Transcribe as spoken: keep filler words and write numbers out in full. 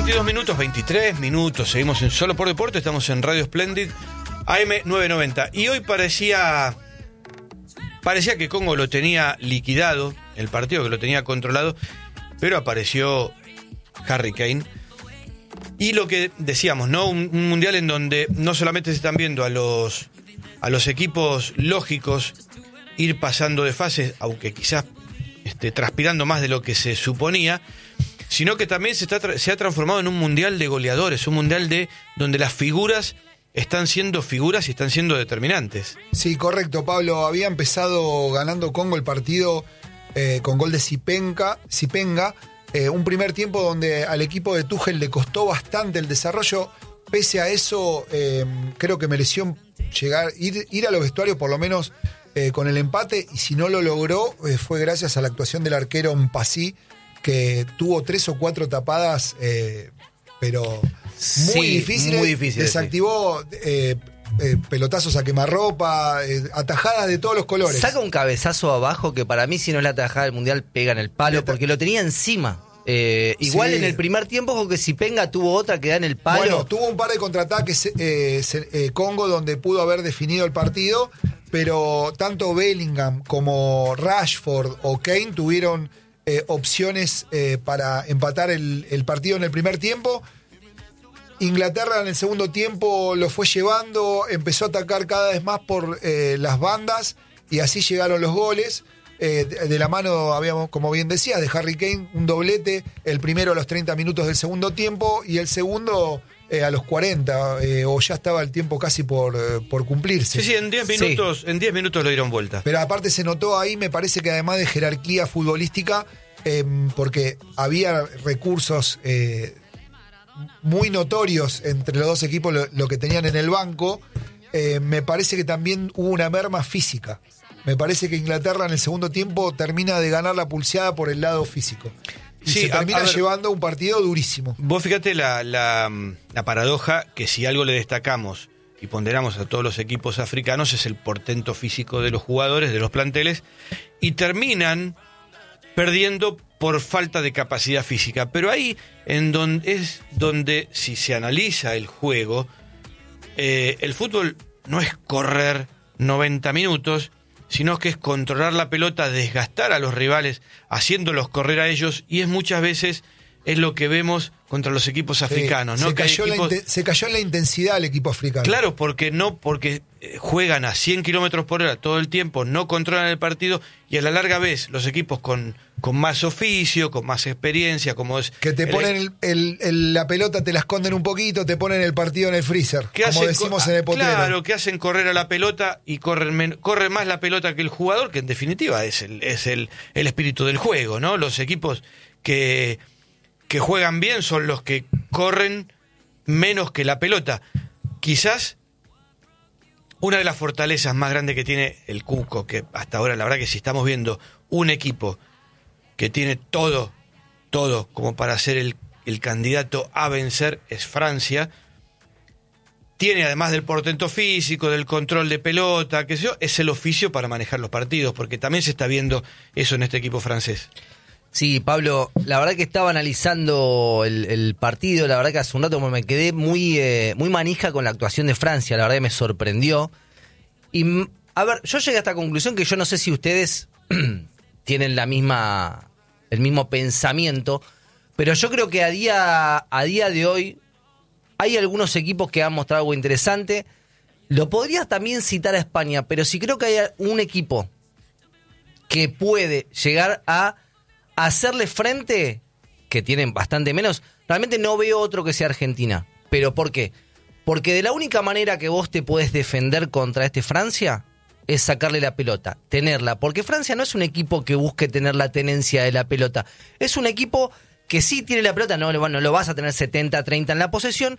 veintidós minutos, veintitrés minutos. Seguimos en Solo por Deporte, estamos en Radio Splendid, A M novecientos noventa. Y hoy parecía, parecía que Congo lo tenía liquidado, el partido que lo tenía controlado, pero apareció Harry Kane. Y lo que decíamos, ¿no? Un, un mundial en donde no solamente se están viendo a los, a los equipos lógicos ir pasando de fases, aunque quizás esté transpirando más de lo que se suponía, sino que también se, está, se ha transformado en un mundial de goleadores, un mundial de donde las figuras están siendo figuras y están siendo determinantes. Sí, correcto, Pablo. Había empezado ganando Congo el partido eh, con gol de Zipenga, Zipenga eh, un primer tiempo donde al equipo de Tuchel le costó bastante el desarrollo. Pese a eso, eh, creo que mereció llegar, ir, ir a los vestuarios por lo menos eh, con el empate, y si no lo logró eh, fue gracias a la actuación del arquero Mpassi, que tuvo tres o cuatro tapadas, eh, pero muy sí, difíciles. Muy difícil, Desactivó eh, eh, pelotazos a quemarropa, eh, atajadas de todos los colores. Saca un cabezazo abajo que para mí, si no es la atajada del Mundial, pega en el palo, porque lo tenía encima. Eh, igual sí. En el primer tiempo, porque Zipenga tuvo otra que da en el palo. Bueno, tuvo un par de contraataques eh, eh, Congo donde pudo haber definido el partido, pero tanto Bellingham como Rashford o Kane tuvieron Eh, opciones eh, para empatar el, el partido en el primer tiempo. Inglaterra en el segundo tiempo lo fue llevando, empezó a atacar cada vez más por eh, las bandas, y así llegaron los goles. Eh, de, de la mano, habíamos, como bien decía, de Harry Kane, un doblete, el primero a los treinta minutos del segundo tiempo y el segundo eh, a los cuarenta, eh, o ya estaba el tiempo casi por, eh, por cumplirse. Sí, sí, en diez minutos, sí. En diez minutos lo dieron vuelta. Pero aparte se notó ahí, me parece que además de jerarquía futbolística, eh, porque había recursos eh, muy notorios entre los dos equipos, lo, lo que tenían en el banco, eh, me parece que también hubo una merma física. Me parece que Inglaterra en el segundo tiempo termina de ganar la pulseada por el lado físico. Y sí, se termina a, a ver, llevando un partido durísimo. Vos fíjate la, la, la paradoja, que si algo le destacamos y ponderamos a todos los equipos africanos es el portento físico de los jugadores, de los planteles, y terminan perdiendo por falta de capacidad física. Pero ahí en donde es donde, si se analiza el juego, eh, el fútbol no es correr noventa minutos, sino que es controlar la pelota, desgastar a los rivales, haciéndolos correr a ellos, y es muchas veces es lo que vemos contra los equipos africanos, sí, ¿no? Se, que cayó equipos... la, se cayó en la intensidad el equipo africano. Claro, porque no, porque juegan a cien kilómetros por hora todo el tiempo, no controlan el partido, y a la larga ves los equipos con, con más oficio, con más experiencia, como es... Que te el... ponen el, el, el, la pelota, te la esconden un poquito, te ponen el partido en el freezer, como decimos co- en el potrero. Claro, que hacen correr a la pelota y corren, men- corre más la pelota que el jugador, que en definitiva es el, es el, el espíritu del juego, ¿no? Los equipos que... que juegan bien son los que corren menos que la pelota. Quizás una de las fortalezas más grandes que tiene el Cuco, que hasta ahora la verdad que si estamos viendo un equipo que tiene todo, todo como para ser el, el candidato a vencer, es Francia. Tiene, además del portento físico, del control de pelota, qué sé yo, es el oficio para manejar los partidos, porque también se está viendo eso en este equipo francés. Sí, Pablo, la verdad que estaba analizando el, el partido, la verdad que hace un rato me quedé muy, eh, muy manija con la actuación de Francia, la verdad que me sorprendió. Y, a ver, yo llegué a esta conclusión que yo no sé si ustedes tienen la misma, el mismo pensamiento, pero yo creo que a día, a día de hoy hay algunos equipos que han mostrado algo interesante. Lo podrías también citar a España, pero sí creo que hay un equipo que puede llegar a hacerle frente, que tienen bastante menos, realmente no veo otro que sea Argentina. ¿Pero por qué? Porque de la única manera que vos te podés defender contra este Francia es sacarle la pelota, tenerla. Porque Francia no es un equipo que busque tener la tenencia de la pelota. Es un equipo que sí tiene la pelota, no, no lo vas a tener setenta a treinta en la posesión,